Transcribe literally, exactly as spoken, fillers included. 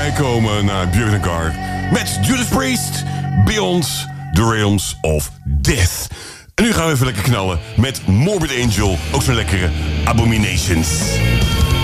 voorbij komen naar Björn Gar met Judas Priest, Beyond the Realms of Death. En nu gaan we even lekker knallen met Morbid Angel, ook zo'n lekkere Abominations.